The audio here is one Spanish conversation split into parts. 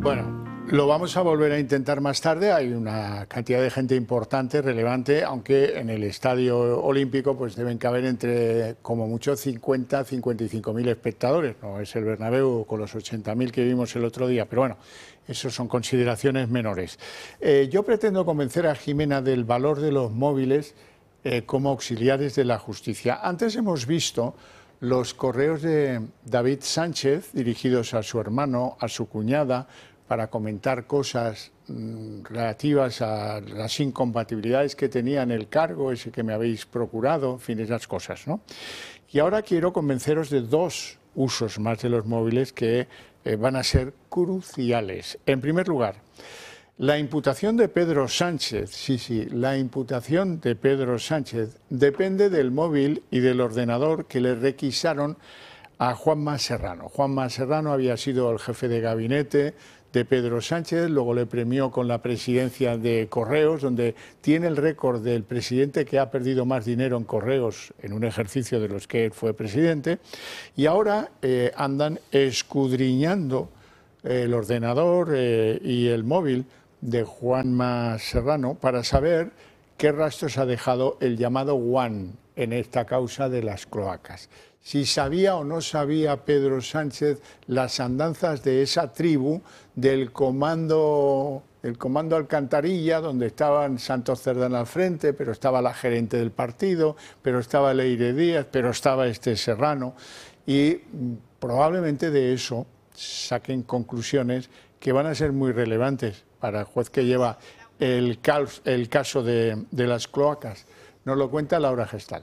Bueno, lo vamos a volver a intentar más tarde. Hay una cantidad de gente importante, relevante, aunque en el Estadio Olímpico pues deben caber entre, como mucho, 50, 55.000 espectadores. No es el Bernabéu con los 80.000 que vimos el otro día, pero bueno, eso son consideraciones menores. Yo pretendo convencer a Jimena del valor de los móviles como auxiliares de la justicia. Antes hemos visto los correos de David Sánchez dirigidos a su hermano, a su cuñada, para comentar cosas relativas a las incompatibilidades que tenía en el cargo, ese que me habéis procurado, en fin, esas cosas, ¿no? Y ahora quiero convenceros de dos usos más de los móviles que van a ser cruciales. En primer lugar, la imputación de Pedro Sánchez, la imputación de Pedro Sánchez depende del móvil y del ordenador que le requisaron a Juanma Serrano. Juanma Serrano había sido el jefe de gabinete de Pedro Sánchez, luego le premió con la presidencia de Correos, donde tiene el récord del presidente que ha perdido más dinero en Correos en un ejercicio de los que él fue presidente, y ahora andan escudriñando el ordenador y el móvil de Juanma Serrano para saber qué rastros ha dejado el llamado One en esta causa de las cloacas. Si sabía o no sabía Pedro Sánchez las andanzas de esa tribu del comando Alcantarilla, donde estaban Santos Cerdán al frente, pero estaba la gerente del partido, pero estaba Leire Díaz, pero estaba este Serrano, y probablemente de eso saquen conclusiones que van a ser muy relevantes para el juez que lleva el caso de las cloacas. Nos lo cuenta Laura Gestal.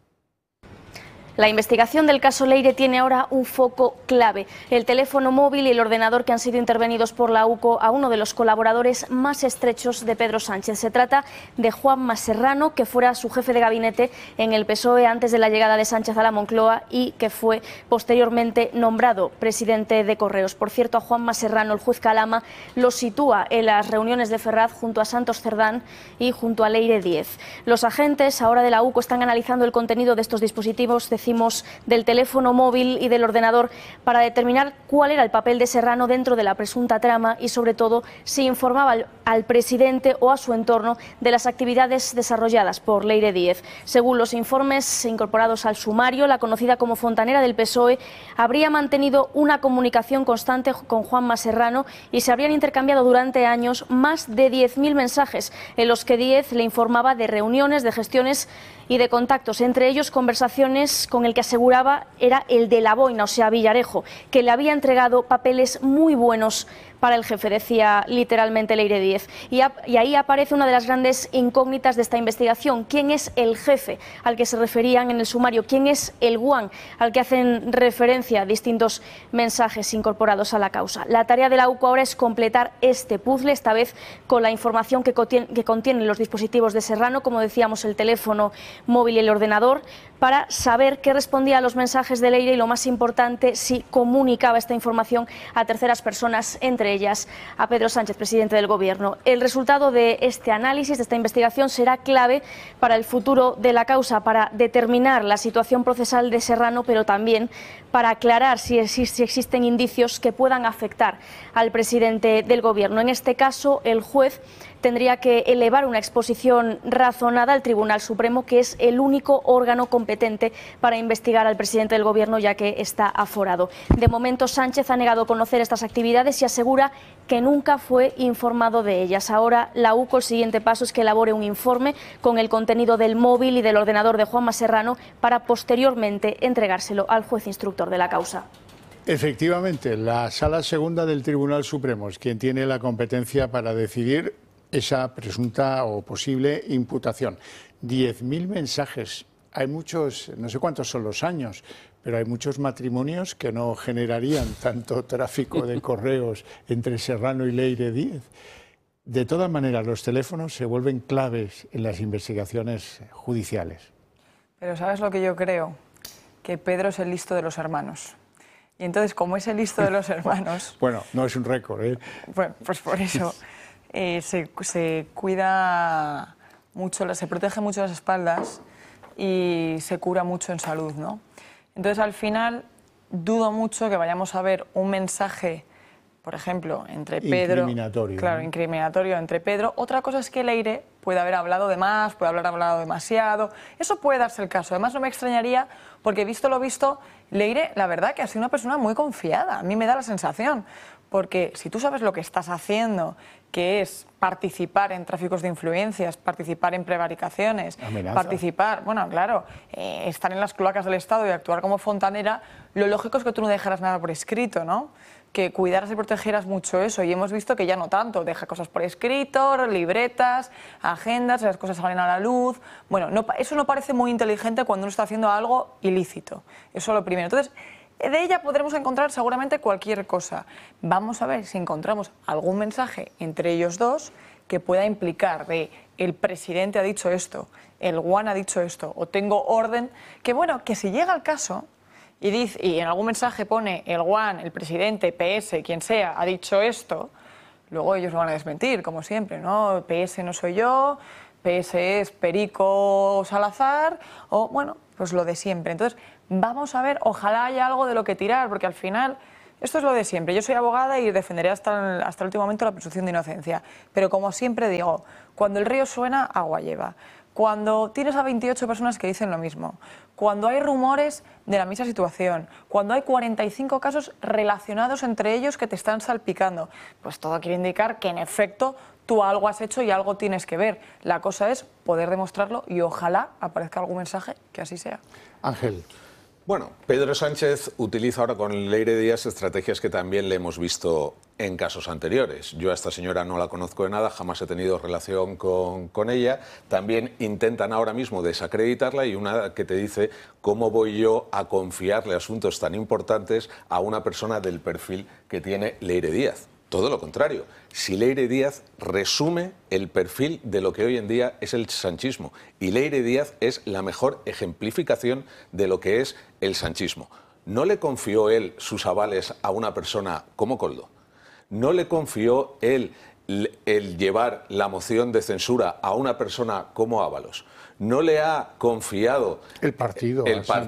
La investigación del caso Leire tiene ahora un foco clave: el teléfono móvil y el ordenador que han sido intervenidos por la UCO a uno de los colaboradores más estrechos de Pedro Sánchez. Se trata de Juanma Serrano, que fuera su jefe de gabinete en el PSOE antes de la llegada de Sánchez a la Moncloa y que fue posteriormente nombrado presidente de Correos. Por cierto, a Juanma Serrano el juez Calama lo sitúa en las reuniones de Ferraz junto a Santos Cerdán y junto a Leire Díez. Los agentes ahora de la UCO están analizando el contenido de estos dispositivos, del teléfono móvil y del ordenador, para determinar cuál era el papel de Serrano dentro de la presunta trama y, sobre todo, si informaba al presidente o a su entorno de las actividades desarrolladas por Leire Díez. Según los informes incorporados al sumario, la conocida como Fontanera del PSOE habría mantenido una comunicación constante con Juanma Serrano y se habrían intercambiado durante años más de 10.000 mensajes en los que Díez le informaba de reuniones, de gestiones y de contactos, entre ellos conversaciones con el que aseguraba era el de la boina, o sea, Villarejo, que le había entregado papeles muy buenos para el jefe, decía literalmente Leire Díez. Y ahí aparece una de las grandes incógnitas de esta investigación: ¿quién es el jefe al que se referían en el sumario? ¿Quién es el One al que hacen referencia distintos mensajes incorporados a la causa? La tarea de la UCO ahora es completar este puzzle, esta vez con la información que contienen los dispositivos de Serrano, como decíamos, el teléfono móvil y el ordenador, para saber qué respondía a los mensajes de Leire y, lo más importante, si comunicaba esta información a terceras personas, entre ellas a Pedro Sánchez, presidente del Gobierno. El resultado de este análisis, de esta investigación, será clave para el futuro de la causa, para determinar la situación procesal de Serrano, pero también para aclarar si existen indicios que puedan afectar al presidente del Gobierno. En este caso, el juez tendría que elevar una exposición razonada al Tribunal Supremo, que es el único órgano competente para investigar al presidente del Gobierno, ya que está aforado. De momento, Sánchez ha negado conocer estas actividades y asegura que nunca fue informado de ellas. Ahora, la UCO, el siguiente paso es que elabore un informe con el contenido del móvil y del ordenador de Juanma Serrano para posteriormente entregárselo al juez instructor de la causa. Efectivamente, la Sala Segunda del Tribunal Supremo es quien tiene la competencia para decidir esa presunta o posible imputación. 10.000 mensajes. Hay muchos, no sé cuántos son los años, pero hay muchos matrimonios que no generarían tanto tráfico de correos entre Serrano y Leire Díez. De todas maneras, los teléfonos se vuelven claves en las investigaciones judiciales. Pero ¿sabes lo que yo creo? Que Pedro es el listo de los hermanos. Y entonces, como es el listo de los hermanos... Bueno, no es un récord, ¿eh? Bueno, pues por eso se cuida mucho, se protege mucho las espaldas y se cura mucho en salud, ¿no? Entonces, al final, dudo mucho que vayamos a ver un mensaje, por ejemplo, entre Pedro... Incriminatorio. Claro, incriminatorio entre Pedro. Otra cosa es que Leire puede haber hablado de más, puede haber hablado demasiado. Eso puede darse el caso. Además, no me extrañaría, porque visto lo visto, Leire, la verdad que ha sido una persona muy confiada. A mí me da la sensación. Porque si tú sabes lo que estás haciendo, que es participar en tráficos de influencias, participar en prevaricaciones, participar, bueno, claro, estar en las cloacas del Estado y actuar como fontanera, lo lógico es que tú no dejaras nada por escrito, ¿no? Que cuidaras y protegieras mucho eso, y hemos visto que ya no tanto, deja cosas por escrito, libretas, agendas, las cosas salen a la luz. Bueno, eso no parece muy inteligente cuando uno está haciendo algo ilícito, eso es lo primero. Entonces, de ella podremos encontrar seguramente cualquier cosa. Vamos a ver si encontramos algún mensaje entre ellos dos que pueda implicar de el presidente ha dicho esto, el Juan ha dicho esto, o tengo orden, que bueno, que si llega el caso y dice, y en algún mensaje pone el Juan, el presidente, PS, quien sea, ha dicho esto, luego ellos lo van a desmentir, como siempre, ¿no? PS no soy yo, PS es Perico Salazar, o bueno, pues lo de siempre. Entonces, vamos a ver, ojalá haya algo de lo que tirar, porque al final, esto es lo de siempre. Yo soy abogada y defenderé hasta el último momento la presunción de inocencia. Pero como siempre digo, cuando el río suena, agua lleva. Cuando tienes a 28 personas que dicen lo mismo, cuando hay rumores de la misma situación, cuando hay 45 casos relacionados entre ellos que te están salpicando, pues todo quiere indicar que en efecto tú algo has hecho y algo tienes que ver. La cosa es poder demostrarlo y ojalá aparezca algún mensaje que así sea. Ángel. Bueno, Pedro Sánchez utiliza ahora con Leire Díaz estrategias que también le hemos visto en casos anteriores. Yo a esta señora no la conozco de nada, jamás he tenido relación con ella. También intentan ahora mismo desacreditarla y una que te dice cómo voy yo a confiarle asuntos tan importantes a una persona del perfil que tiene Leire Díaz. Todo lo contrario, si Leire Díaz resume el perfil de lo que hoy en día es el sanchismo, y Leire Díaz es la mejor ejemplificación de lo que es el sanchismo. No le confió él sus avales a una persona como Koldo, no le confió él el llevar la moción de censura a una persona como Ábalos, no le ha confiado el partido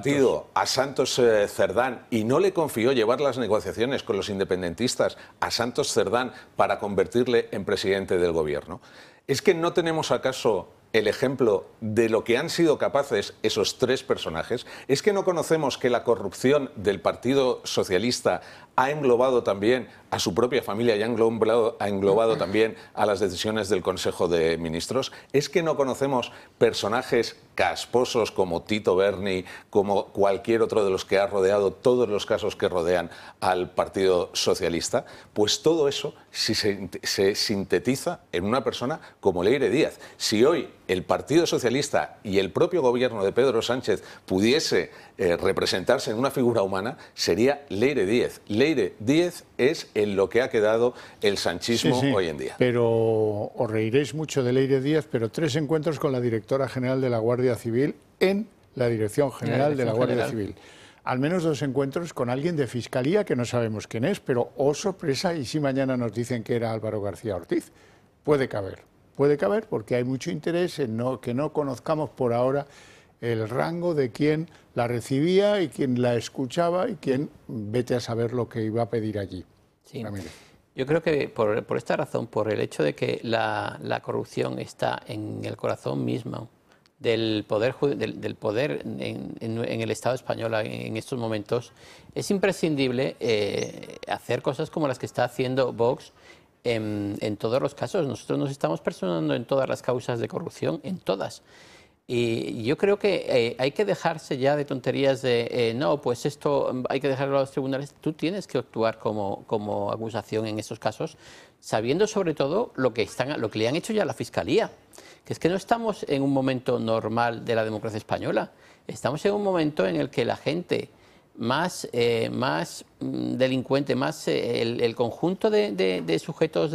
a Santos Cerdán y no le confió llevar las negociaciones con los independentistas a Santos Cerdán para convertirle en presidente del gobierno. ¿Es que no tenemos acaso el ejemplo de lo que han sido capaces esos tres personajes? ¿Es que no conocemos que la corrupción del Partido Socialista ha englobado también a su propia familia y ha englobado también a las decisiones del Consejo de Ministros? ¿Es que no conocemos personajes casposos como Tito Berni, como cualquier otro de los que ha rodeado todos los casos que rodean al Partido Socialista? Pues todo eso se sintetiza en una persona como Leire Díaz. Si hoy el Partido Socialista y el propio gobierno de Pedro Sánchez pudiese representarse en una figura humana, sería Leire Díaz. Leire Díaz es en lo que ha quedado el sanchismo hoy en día. Pero os reiréis mucho de Leire Díaz, pero 3 encuentros con la directora general de la Guardia Civil en la Dirección General de la Guardia Civil. Al menos 2 encuentros con alguien de Fiscalía que no sabemos quién es, pero oh sorpresa, y si mañana nos dicen que era Álvaro García Ortiz, puede caber porque hay mucho interés en que no conozcamos por ahora el rango de quién la recibía y quién la escuchaba y quién vete a saber lo que iba a pedir allí. Sí. Yo creo que por esta razón, por el hecho de que la corrupción está en el corazón mismo del poder en el Estado español en estos momentos, es imprescindible hacer cosas como las que está haciendo Vox en todos los casos. Nosotros nos estamos personando en todas las causas de corrupción, en todas. Y yo creo que hay que dejarse ya de tonterías de no, pues esto hay que dejarlo a los tribunales. Tú tienes que actuar como acusación en estos casos, sabiendo sobre todo lo que le han hecho ya a la Fiscalía. Que es que no estamos en un momento normal de la democracia española. Estamos en un momento en el que la gente más delincuente, más el conjunto de sujetos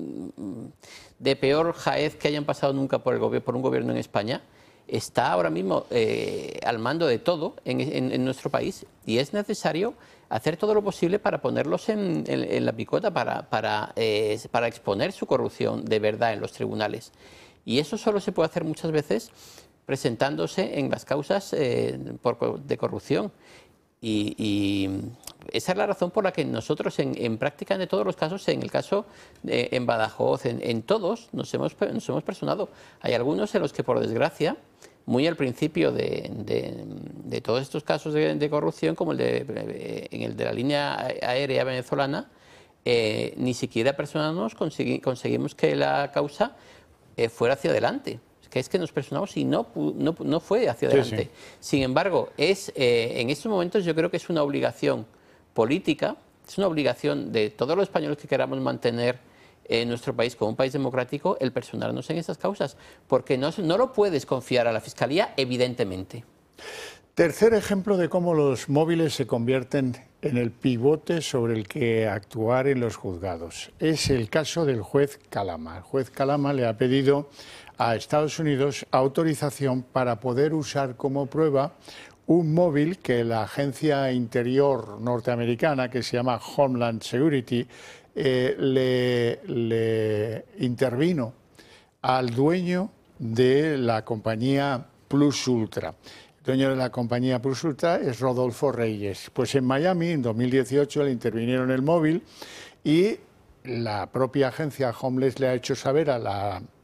de peor jaez que hayan pasado nunca por un gobierno en España, está ahora mismo al mando de todo en nuestro país, y es necesario hacer todo lo posible para ponerlos en la picota, para exponer su corrupción de verdad en los tribunales. Y eso solo se puede hacer muchas veces presentándose en las causas de corrupción. Y esa es la razón por la que nosotros, en prácticamente todos los casos, en el caso en Badajoz, en todos, nos hemos personado. Hay algunos en los que, por desgracia, muy al principio de todos estos casos de corrupción, como en el de la línea aérea venezolana, ni siquiera personarnos conseguimos que la causa fuera hacia adelante. Es que nos personamos y no fue hacia adelante. Sí. Sin embargo, en estos momentos yo creo que es una obligación política, es una obligación de todos los españoles que queramos mantener nuestro país como un país democrático, el personarnos en estas causas, porque no lo puedes confiar a la Fiscalía, evidentemente. Tercer ejemplo de cómo los móviles se convierten en el pivote sobre el que actuar en los juzgados. Es el caso del juez Calama. El juez Calama le ha pedido a Estados Unidos autorización para poder usar como prueba un móvil que la agencia interior norteamericana, que se llama Homeland Security, le intervino al dueño de la compañía Plus Ultra. El dueño de la compañía Plus Ultra es Rodolfo Reyes. Pues en Miami, en 2018, le intervinieron el móvil y la propia agencia Homeland le ha hecho saber a la